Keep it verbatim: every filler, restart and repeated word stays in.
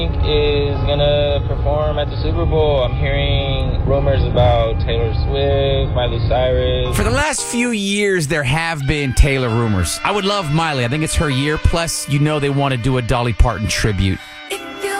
is gonna perform at the Super Bowl. I'm hearing rumors about Taylor Swift, Miley Cyrus. For the last few years, there have been Taylor rumors. I would love Miley. I think it's her year. Plus, you know they want to do a Dolly Parton tribute.